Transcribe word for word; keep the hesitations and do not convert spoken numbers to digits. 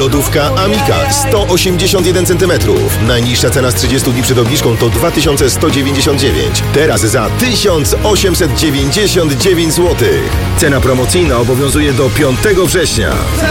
Lodówka Amica sto osiemdziesiąt jeden centymetrów. Najniższa cena z trzydziestu dni przed obniżką to dwa tysiące sto dziewięćdziesiąt dziewięć. Teraz za tysiąc osiemset dziewięćdziesiąt dziewięć złotych. Cena promocyjna obowiązuje do piątego września.